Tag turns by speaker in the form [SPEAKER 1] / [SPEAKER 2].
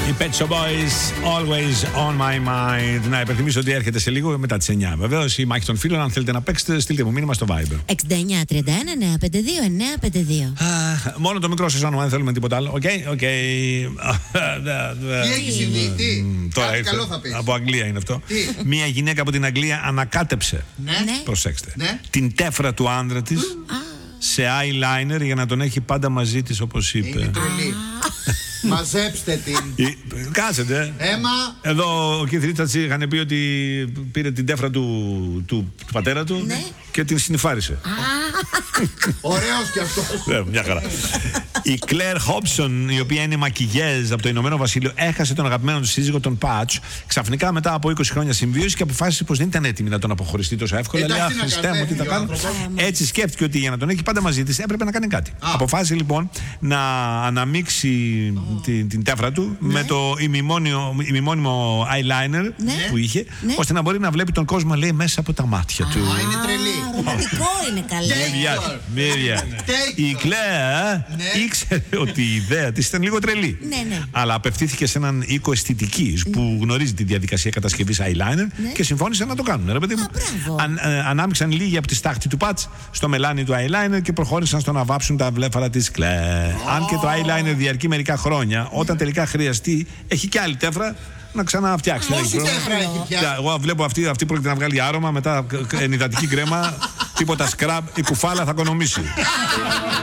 [SPEAKER 1] Οι Pet Shop Boys, always on my mind. Να υπενθυμίσω ότι έρχεται σε λίγο μετά τις 9. Βεβαίως η μάχη των φίλων. Αν θέλετε να παίξετε, στείλτε μου μήνυμα στο Viber.
[SPEAKER 2] 6931-952-952.
[SPEAKER 1] Μόνο το μικρό σεζόν, αν θέλουμε τίποτα άλλο. Οκ.
[SPEAKER 3] Τι έχει συμβεί, τι.
[SPEAKER 1] Τώρα
[SPEAKER 3] Κάτι καλό θα πεις.
[SPEAKER 1] από Αγγλία είναι αυτό.
[SPEAKER 3] Τι?
[SPEAKER 1] Μία γυναίκα από την Αγγλία ανακάτεψε.
[SPEAKER 3] Ναι.
[SPEAKER 1] Προσέξτε.
[SPEAKER 3] Ναι.
[SPEAKER 1] Την τέφρα του άντρα της σε eyeliner για να τον έχει πάντα μαζί της, όπως είπε.
[SPEAKER 3] Είναι τρελή. Μαζέψτε την.
[SPEAKER 1] Κάτσετε.
[SPEAKER 3] Έμα.
[SPEAKER 1] Εδώ ο Keith Richards είχαν πει ότι πήρε την τέφρα του πατέρα του και την συνυφάρισε.
[SPEAKER 3] Ωραίος κι αυτός.
[SPEAKER 1] Μια χαρά. Η Claire Hobson, η οποία είναι μακιγιέζ από το Ηνωμένο Βασίλειο, έχασε τον αγαπημένο του σύζυγο, τον Patch, ξαφνικά μετά από 20 χρόνια συμβίωση και αποφάσισε πως δεν ήταν έτοιμη να τον αποχωριστεί τόσο εύκολα. Λέει, Χριστέ μου, τι θα κάνω. Έτσι σκέφτηκε ότι για να τον έχει πάντα μαζί της έπρεπε να κάνει κάτι. Αποφάσισε λοιπόν να αναμίξει την τέφρα του με το ημιμόνιμο eyeliner που είχε, ώστε να μπορεί να βλέπει τον κόσμο, λέει, μέσα από τα μάτια του.
[SPEAKER 3] Είναι τρελή.
[SPEAKER 2] Ρομαντικό είναι καλή.
[SPEAKER 1] Η Claire ήξερε ότι η ιδέα της ήταν λίγο τρελή. Αλλά απευθύνθηκε σε έναν οίκο αισθητικής που γνωρίζει τη διαδικασία κατασκευής eyeliner και συμφώνησε να το κάνουν. Ρε παιδί μου. Ανάμειξαν λίγοι από τη στάχτη του Patch στο μελάνι του eyeliner και προχώρησαν στο να βάψουν τα βλέφαρα της Claire. Αν και το eyeliner διαρκεί μερικά χρόνια, όταν τελικά χρειαστεί, έχει και άλλη τέφρα να ξαναφτιάξει.
[SPEAKER 3] Πόση τέφρα έχει πια.
[SPEAKER 1] Εγώ βλέπω αυτή πρόκειται να βγάλει άρωμα, μετά ενυδατική κρέμα, τίποτα σκραμπ, η κουφάλα θα οικονομήσει.